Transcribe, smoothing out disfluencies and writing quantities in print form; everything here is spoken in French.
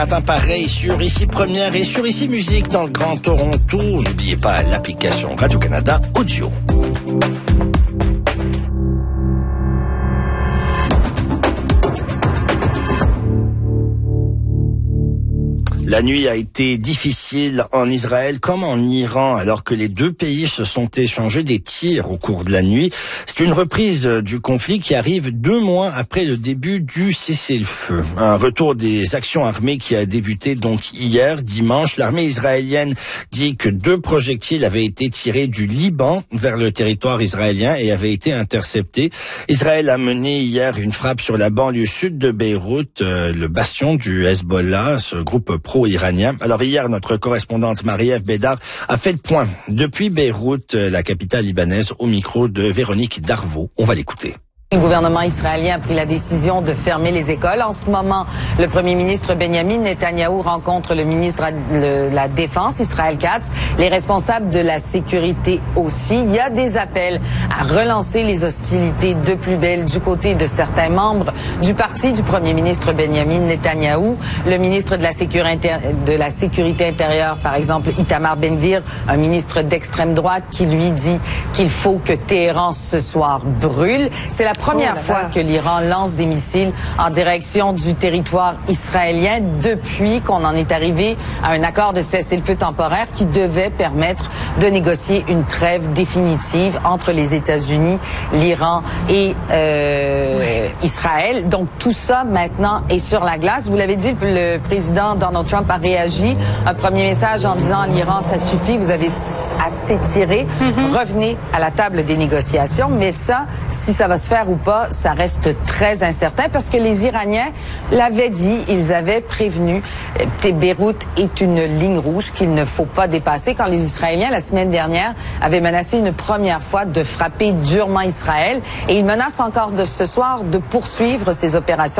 Matin pareil sur Ici Première et sur Ici Musique dans le Grand Toronto. N'oubliez pas l'application Radio-Canada Audio. La nuit a été difficile en Israël comme en Iran, alors que les deux pays se sont échangés des tirs au cours de la nuit. C'est une reprise du conflit qui arrive 2 mois après le début du cessez-le-feu. Un retour des actions armées qui a débuté donc hier, dimanche. L'armée israélienne dit que 2 projectiles avaient été tirés du Liban vers le territoire israélien et avaient été interceptés. Israël a mené hier une frappe sur la banlieue sud de Beyrouth, le bastion du Hezbollah, ce groupe pro-iranien. Alors hier, notre correspondante Marie-Ève Bédard a fait le point depuis Beyrouth, la capitale libanaise, au micro de Véronique Darvaux. On va l'écouter. Le gouvernement israélien a pris la décision de fermer les écoles. En ce moment, le premier ministre Benjamin Netanyahou rencontre le ministre de la Défense, Israël Katz, les responsables de la sécurité aussi. Il y a des appels à relancer les hostilités de plus belle du côté de certains membres du parti du premier ministre Benjamin Netanyahou. Le ministre de la Sécurité intérieure, par exemple, Itamar Ben-Gvir, un ministre d'extrême droite qui lui dit qu'il faut que Téhéran ce soir brûle. C'est la première fois que l'Iran lance des missiles en direction du territoire israélien depuis qu'on en est arrivé à un accord de cessez-le-feu temporaire qui devait permettre de négocier une trêve définitive entre les États-Unis, l'Iran et Israël. Donc tout ça maintenant est sur la glace. Vous l'avez dit, le président Donald Trump a réagi. Un premier message en disant l'Iran, ça suffit, vous avez assez tiré. Revenez à la table des négociations. Mais ça, si ça va se faire ou pas, ça reste très incertain parce que les Iraniens l'avaient dit, ils avaient prévenu. Beyrouth est une ligne rouge qu'il ne faut pas dépasser. Quand les Israéliens, la semaine dernière, avaient menacé une première fois de frapper durement Israël et ils menacent encore de ce soir de poursuivre ces opérations